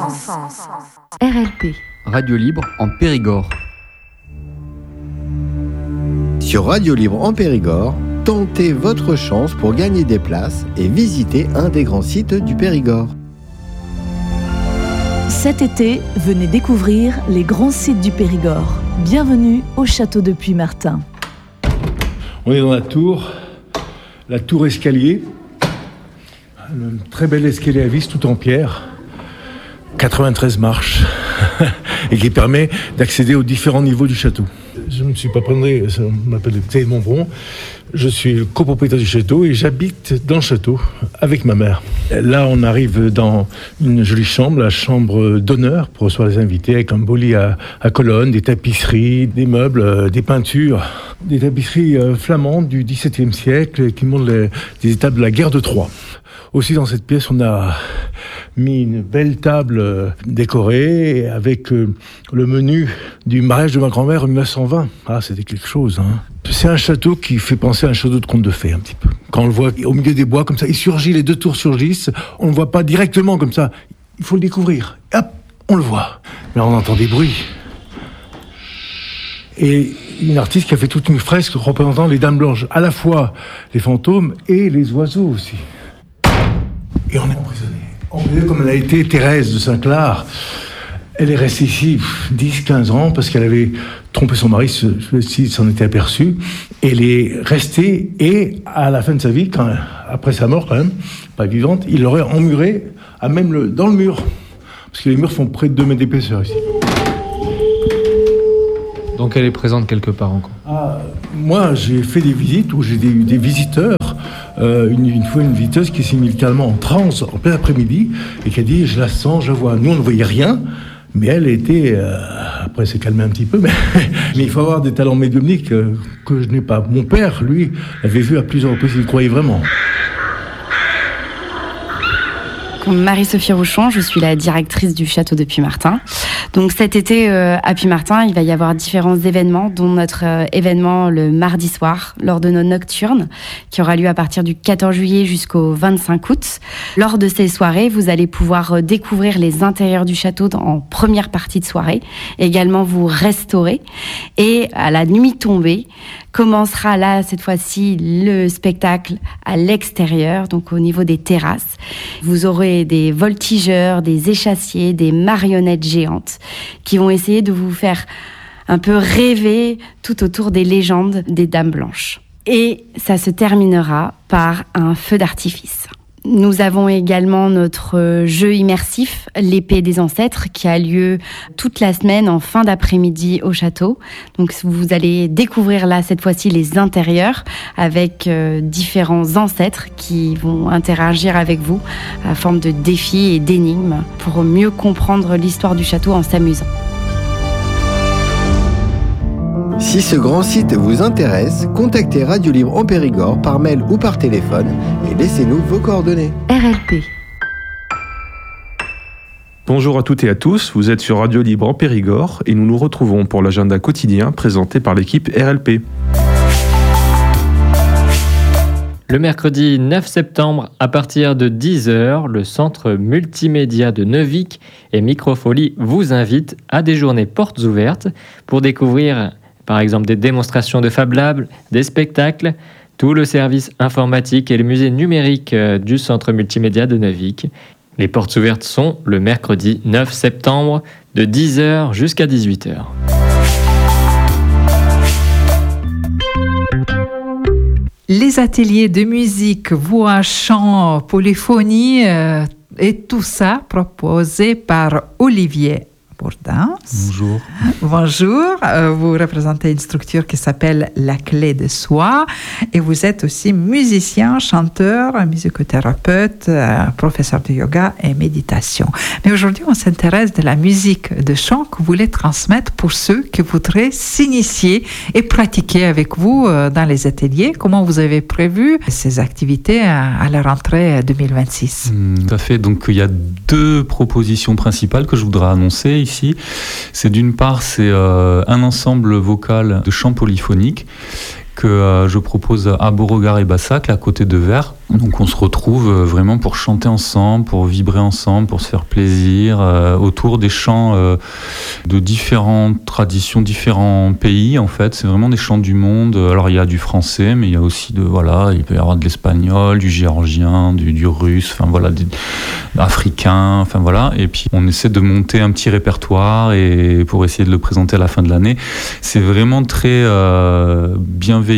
R L P. Radio libre en Périgord. Sur Radio Libre en Périgord, tentez votre chance pour gagner des places et visiter un des grands sites du Périgord. Cet été, venez découvrir les grands sites du Périgord. Bienvenue au château de Puymartin. On est dans la tour, la tour escalier, un très bel escalier à vis tout en pierre, quatre-vingt-treize marches, et qui permet d'accéder aux différents niveaux du château. Je ne suis pas prendré, je m'appelle Thé Montbron, je suis le copropriétaire du château et j'habite dans le château avec ma mère. Là, on arrive dans une jolie chambre, la chambre d'honneur pour recevoir les invités, avec un beau lit à, à colonnes, des tapisseries, des meubles, euh, des peintures, des tapisseries euh, flamandes du dix-septième siècle qui montrent les, les étapes de la guerre de Troie. Aussi dans cette pièce, on a mis une belle table décorée avec euh, le menu du mariage de ma grand-mère en mille neuf cent vingt. Ah, c'était quelque chose, hein. C'est un château qui fait penser à un château de conte de fées, un petit peu. Quand on le voit au milieu des bois, comme ça, il surgit, les deux tours surgissent. On ne le voit pas directement comme ça. Il faut le découvrir. Et hop, on le voit. Mais on entend des bruits. Et une artiste qui a fait toute une fresque représentant les dames blanches, à la fois les fantômes et les oiseaux aussi. Et on est emprisonné. Emprisonné comme elle a été Thérèse de Saint-Clar. Elle est restée ici dix quinze ans parce qu'elle avait trompé son mari, s'il s'en était aperçu. Elle est restée et à la fin de sa vie, quand, après sa mort quand même, pas vivante, il l'aurait emmurée à même le, dans le mur. Parce que les murs font près de deux mètres d'épaisseur ici. Donc elle est présente quelque part encore. Ah, moi, j'ai fait des visites où j'ai des, des visiteurs. Euh, une, une fois, une visiteuse qui s'est mise littéralement en transe en plein après-midi et qui a dit « je la sens, je vois ». Nous, on ne voyait rien, mais elle était... Euh, après, elle s'est calmée un petit peu, mais, mais il faut avoir des talents médiumniques euh, que je n'ai pas. Mon père, lui, l'avait vu à plusieurs reprises, il croyait vraiment. Marie-Sophie Rouchon, je suis la directrice du château de Puymartin. Donc cet été euh, à Puymartin, il va y avoir différents événements, dont notre euh, événement le mardi soir, lors de nos nocturnes, qui aura lieu à partir du quatorze juillet jusqu'au vingt-cinq août. Lors de ces soirées, vous allez pouvoir euh, découvrir les intérieurs du château en première partie de soirée, également vous restaurer. Et à la nuit tombée, commencera là, cette fois-ci, le spectacle à l'extérieur, donc au niveau des terrasses. Vous aurez des voltigeurs, des échassiers, des marionnettes géantes qui vont essayer de vous faire un peu rêver tout autour des légendes des Dames Blanches. Et ça se terminera par un feu d'artifice. Nous avons également notre jeu immersif, l'épée des ancêtres, qui a lieu toute la semaine en fin d'après-midi au château. Donc vous allez découvrir là cette fois-ci les intérieurs avec euh, différents ancêtres qui vont interagir avec vous à forme de défis et d'énigmes pour mieux comprendre l'histoire du château en s'amusant. Si ce grand site vous intéresse, contactez Radio Libre en Périgord par mail ou par téléphone et laissez-nous vos coordonnées. R L P. Bonjour à toutes et à tous, vous êtes sur Radio Libre en Périgord et nous nous retrouvons pour l'agenda quotidien présenté par l'équipe R L P. Le mercredi neuf septembre, à partir de dix heures, le centre multimédia de Neuvic et Microfolie vous invitent à des journées portes ouvertes pour découvrir par exemple des démonstrations de Fab Lab, des spectacles, tout le service informatique et le musée numérique du centre multimédia de Neuvic. Les portes ouvertes sont le mercredi neuf septembre de dix heures jusqu'à dix-huit heures. Les ateliers de musique, voix, chant, polyphonie euh, et tout ça proposé par Olivier Bourdins. Bonjour. Bonjour. Euh, vous représentez une structure qui s'appelle La Clé de Soi et vous êtes aussi musicien, chanteur, musicothérapeute, euh, professeur de yoga et méditation. Mais aujourd'hui, on s'intéresse de la musique de chant que vous voulez transmettre pour ceux qui voudraient s'initier et pratiquer avec vous euh, dans les ateliers. Comment vous avez prévu ces activités à, à la rentrée deux mille vingt-six? Mmh, tout à fait. Donc, il y a deux propositions principales que je voudrais annoncer ici. C'est d'une part, c'est euh, un ensemble vocal de chant polyphonique que euh, je propose à Beauregard et Bassac, à côté de Vers. Donc on se retrouve euh, vraiment pour chanter ensemble, pour vibrer ensemble, pour se faire plaisir, euh, autour des chants euh, de différentes traditions, différents pays en fait. C'est vraiment des chants du monde. Alors il y a du français, mais il y a aussi de, voilà, il peut y avoir de l'espagnol, du géorgien, du, du russe, enfin voilà, des africains, enfin voilà. Et puis on essaie de monter un petit répertoire et pour essayer de le présenter à la fin de l'année. C'est vraiment très euh, bienveillant.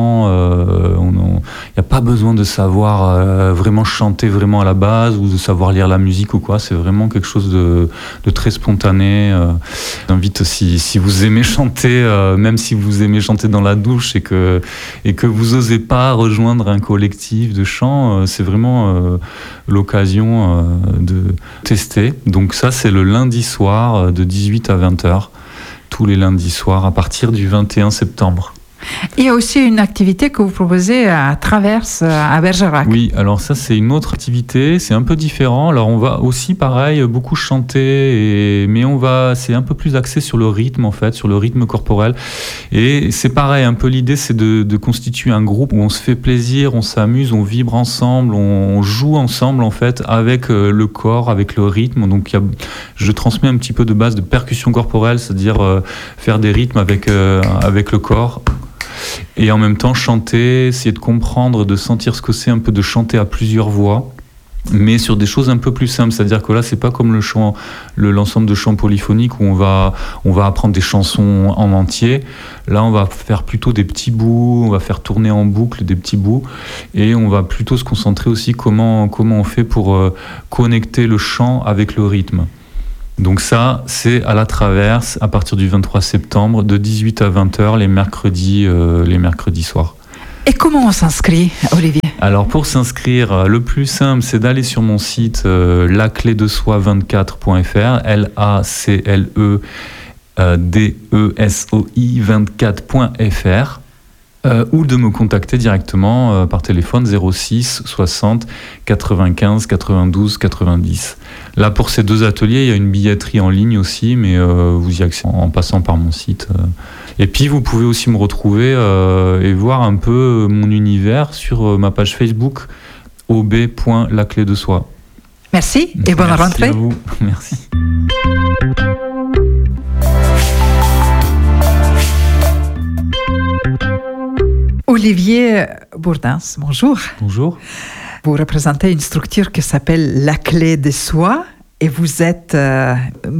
Euh, il n'y a pas besoin de savoir Euh, vraiment chanter vraiment à la base ou de savoir lire la musique ou quoi. C'est vraiment quelque chose de, de très spontané. Euh, j'invite, si, si vous aimez chanter, euh, même si vous aimez chanter dans la douche et que, et que vous n'osez pas rejoindre un collectif de chant, euh, c'est vraiment euh, l'occasion euh, de tester. Donc ça, c'est le lundi soir de dix-huit à vingt heures, tous les lundis soirs à partir du vingt et un septembre. Il y a aussi une activité que vous proposez à Traverse, à Bergerac. Oui, alors ça c'est une autre activité, c'est un peu différent. Alors on va aussi pareil beaucoup chanter, et... mais on va, c'est un peu plus axé sur le rythme en fait, sur le rythme corporel. Et c'est pareil, un peu l'idée c'est de, de constituer un groupe où on se fait plaisir, on s'amuse, on vibre ensemble, on, on joue ensemble en fait avec le corps, avec le rythme. Donc il y a, je transmets un petit peu de base de percussion corporelle, c'est-à-dire euh, faire des rythmes avec, euh, avec le corps. Et en même temps chanter, essayer de comprendre, de sentir ce que c'est un peu de chanter à plusieurs voix, mais sur des choses un peu plus simples. C'est-à-dire que là, c'est pas comme le chant, le, l'ensemble de chants polyphoniques où on va, on va apprendre des chansons en entier. Là, on va faire plutôt des petits bouts, on va faire tourner en boucle des petits bouts, et on va plutôt se concentrer aussi comment, comment on fait pour euh, connecter le chant avec le rythme. Donc ça, c'est à la Traverse à partir du vingt-trois septembre de dix-huit à vingt heures les mercredis, euh, les mercredis soirs. Et comment on s'inscrit, Olivier? Alors pour s'inscrire, le plus simple, c'est d'aller sur mon site euh, la clé de soi vingt-quatre point f r, L A C L E D E S O I vingt-quatre point f r. Euh, ou de me contacter directement euh, par téléphone zéro six soixante quatre-vingt-quinze quatre-vingt-douze quatre-vingt-dix. Là, pour ces deux ateliers, il y a une billetterie en ligne aussi, mais euh, vous y accédez en passant par mon site. Euh. Et puis, vous pouvez aussi me retrouver euh, et voir un peu mon univers sur euh, ma page Facebook o b point la clé de soi. Merci et bonne Merci rentrée. À vous. Merci. Olivier Bourdins, bonjour. Bonjour. Vous représentez une structure qui s'appelle La Clé de Soi et vous êtes euh,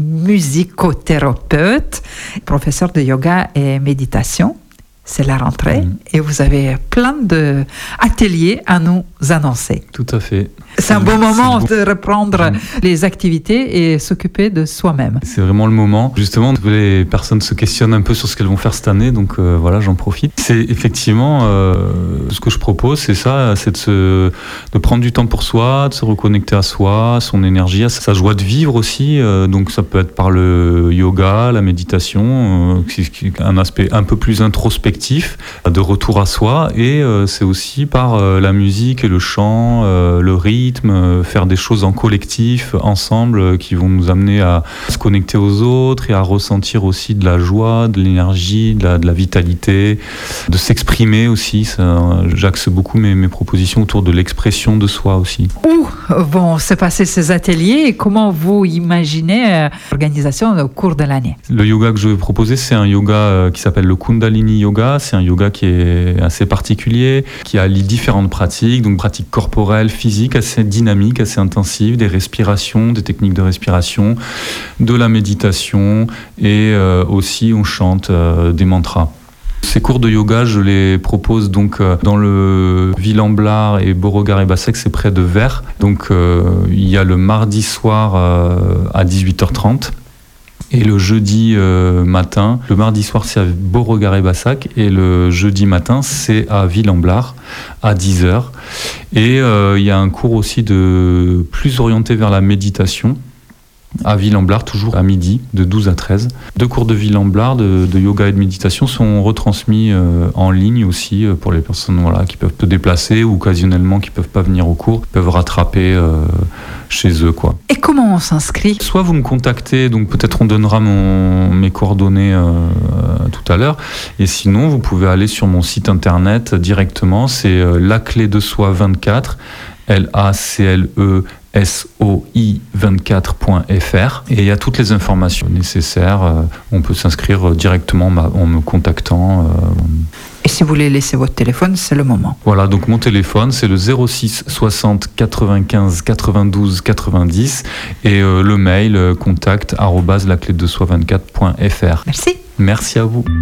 musicothérapeute, professeur de yoga et méditation. C'est la rentrée mmh. et vous avez plein d'ateliers à nous annoncer. Tout à fait. C'est un bon moment bon. de reprendre mmh. les activités et s'occuper de soi-même. C'est vraiment le moment. Justement, les personnes se questionnent un peu sur ce qu'elles vont faire cette année, donc euh, voilà, j'en profite. C'est effectivement euh, ce que je propose, c'est ça, c'est de, se, de prendre du temps pour soi, de se reconnecter à soi, à son énergie, à sa joie de vivre aussi. Euh, donc ça peut être par le yoga, la méditation, euh, qui, qui, un aspect un peu plus introspectif, de retour à soi, et euh, c'est aussi par euh, la musique et le chant, euh, le rythme, euh, faire des choses en collectif, ensemble, euh, qui vont nous amener à se connecter aux autres et à ressentir aussi de la joie, de l'énergie, de la, de la vitalité, de s'exprimer aussi. Ça, j'axe beaucoup mes, mes propositions autour de l'expression de soi aussi. Où vont se passer ces ateliers et comment vous imaginez euh, l'organisation au cours de l'année? Le yoga que je vais proposer, c'est un yoga euh, qui s'appelle le Kundalini Yoga. C'est un yoga qui est assez particulier, qui allie différentes pratiques, donc pratiques corporelles, physiques, assez dynamiques, assez intensives, des respirations, des techniques de respiration, de la méditation, et euh, aussi on chante euh, des mantras. Ces cours de yoga, je les propose donc euh, dans le Villain-Blar et Beauregard-et-Bassec, c'est près de Vers. Donc euh, il y a le mardi soir euh, à dix-huit heures trente. Et le jeudi euh, matin, le mardi soir c'est à Beauregard-et-Bassec et le jeudi matin c'est à Villain-Blar à dix heures. Et euh, il y a un cours aussi de plus orienté vers la méditation à Villain-Blar, toujours à midi, de douze à treize. Deux cours de Villain-Blar de, de yoga et de méditation sont retransmis euh, en ligne aussi euh, pour les personnes voilà, qui peuvent se déplacer ou occasionnellement qui ne peuvent pas venir au cours, peuvent rattraper euh, chez eux, quoi. Et comment on s'inscrit? Soit vous me contactez, donc peut-être on donnera mon, mes coordonnées euh, euh, tout à l'heure, et sinon vous pouvez aller sur mon site internet directement, c'est euh, la clé de soi vingt-quatre, L A C L E S O I vingt-quatre point F R, et il y a toutes les informations nécessaires. Euh, on peut s'inscrire directement en me contactant. Euh, Et si vous voulez laisser votre téléphone, c'est le moment. Voilà, donc mon téléphone, c'est le zéro six soixante quatre-vingt-quinze quatre-vingt-douze quatre-vingt-dix et euh, le mail euh, contact arobase la clé de soi vingt-quatre point F R. Merci. Merci à vous.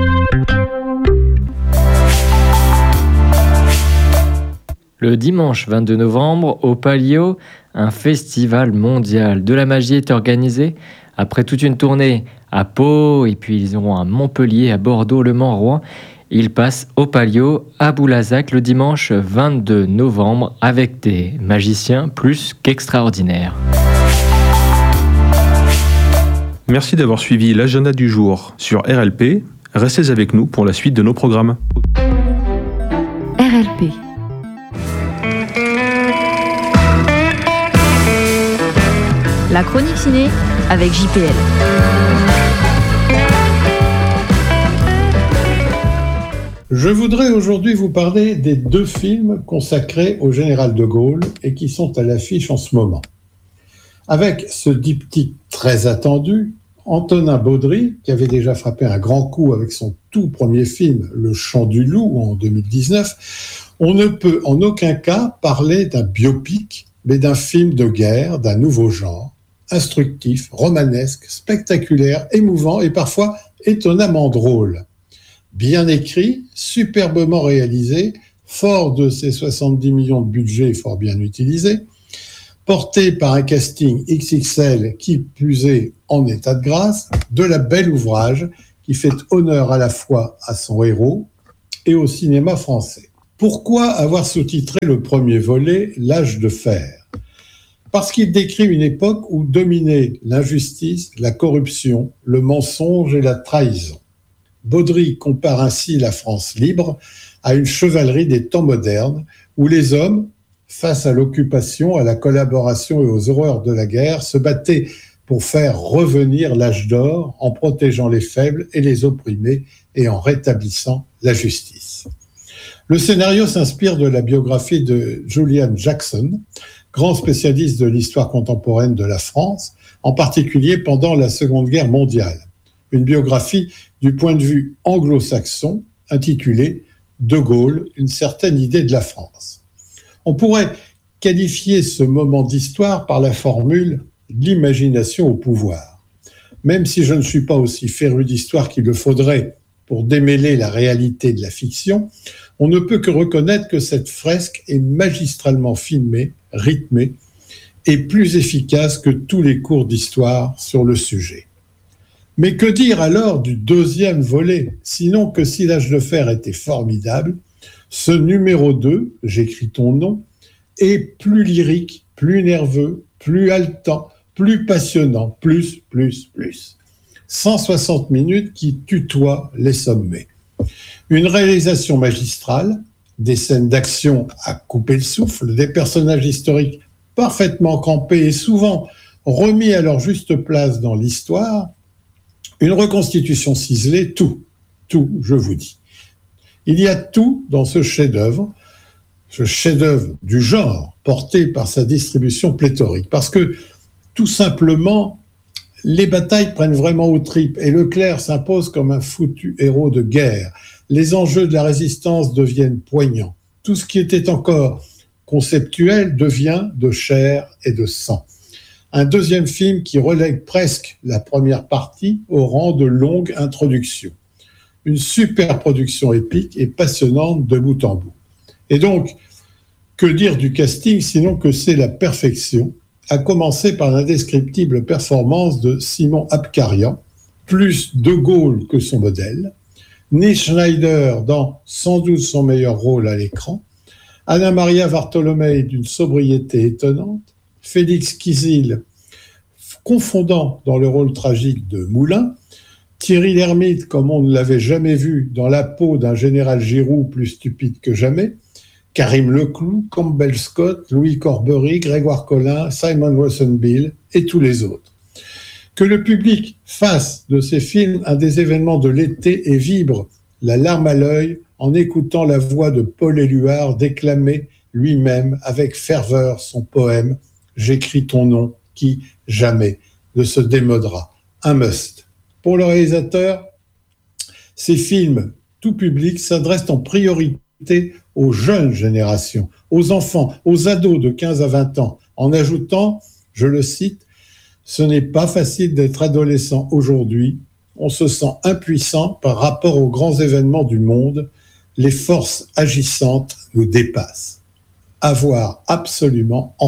Le dimanche vingt-deux novembre, au Palio, un festival mondial de la magie est organisé. Après toute une tournée à Pau, et puis ils auront à Montpellier, à Bordeaux, Le Mans, Rouen. Ils passent au Palio, à Boulazac, le dimanche vingt-deux novembre, avec des magiciens plus qu'extraordinaires. Merci d'avoir suivi l'agenda du jour sur R L P. Restez avec nous pour la suite de nos programmes. R L P. La chronique ciné avec J P L. Je voudrais aujourd'hui vous parler des deux films consacrés au général de Gaulle et qui sont à l'affiche en ce moment. Avec ce diptyque très attendu, Antonin Baudry, qui avait déjà frappé un grand coup avec son tout premier film, Le Chant du Loup, en deux mille dix-neuf, on ne peut en aucun cas parler d'un biopic, mais d'un film de guerre d'un nouveau genre, instructif, romanesque, spectaculaire, émouvant et parfois étonnamment drôle. Bien écrit, superbement réalisé, fort de ses soixante-dix millions de budget fort bien utilisé, porté par un casting X X L qui plus est en état de grâce, de la belle ouvrage qui fait honneur à la fois à son héros et au cinéma français. Pourquoi avoir sous-titré le premier volet « L'âge de fer » ? Parce qu'il décrit une époque où dominaient l'injustice, la corruption, le mensonge et la trahison. Baudry compare ainsi la France libre à une chevalerie des temps modernes où les hommes, face à l'occupation, à la collaboration et aux horreurs de la guerre, se battaient pour faire revenir l'âge d'or en protégeant les faibles et les opprimés et en rétablissant la justice. Le scénario s'inspire de la biographie de Julian Jackson, grand spécialiste de l'histoire contemporaine de la France, en particulier pendant la Seconde Guerre mondiale. Une biographie du point de vue anglo-saxon intitulée « De Gaulle, une certaine idée de la France ». On pourrait qualifier ce moment d'histoire par la formule l'imagination au pouvoir. Même si je ne suis pas aussi féru d'histoire qu'il le faudrait pour démêler la réalité de la fiction, on ne peut que reconnaître que cette fresque est magistralement filmée, rythmée, et plus efficace que tous les cours d'histoire sur le sujet. Mais que dire alors du deuxième volet, sinon que si l'âge de fer était formidable, ce numéro deux, j'écris ton nom, est plus lyrique, plus nerveux, plus haletant, plus passionnant, plus, plus, plus. cent soixante minutes qui tutoient les sommets. Une réalisation magistrale, des scènes d'action à couper le souffle, des personnages historiques parfaitement campés et souvent remis à leur juste place dans l'histoire, une reconstitution ciselée, tout, tout, je vous dis. Il y a tout dans ce chef-d'œuvre, ce chef-d'œuvre du genre, porté par sa distribution pléthorique. Parce que, tout simplement, les batailles prennent vraiment aux tripes et Leclerc s'impose comme un foutu héros de guerre. Les enjeux de la résistance deviennent poignants. Tout ce qui était encore conceptuel devient de chair et de sang. Un deuxième film qui relègue presque la première partie au rang de longue introduction. Une super production épique et passionnante de bout en bout. Et donc, que dire du casting sinon que c'est la perfection, à commencer par l'indescriptible performance de Simon Abkarian, plus De Gaulle que son modèle, Nils Schneider dans sans doute son meilleur rôle à l'écran, Anna Maria Bartolomei d'une sobriété étonnante, Félix Kizil confondant dans le rôle tragique de Moulin, Thierry Lhermitte comme on ne l'avait jamais vu dans la peau d'un général Giroud plus stupide que jamais, Karim Leclou, Campbell Scott, Louis Corbery, Grégoire Collin, Simon Rosenbill et tous les autres. Que le public fasse de ces films un des événements de l'été et vibre la larme à l'œil en écoutant la voix de Paul Éluard déclamer lui-même avec ferveur son poème « J'écris ton nom » qui, jamais, ne se démodera. Un must. Pour le réalisateur, ces films, tout public, s'adressent en priorité aux jeunes générations, aux enfants, aux ados de quinze à vingt ans, en ajoutant, je le cite, « Ce n'est pas facile d'être adolescent aujourd'hui, on se sent impuissant par rapport aux grands événements du monde, les forces agissantes nous dépassent. À voir absolument en famille. »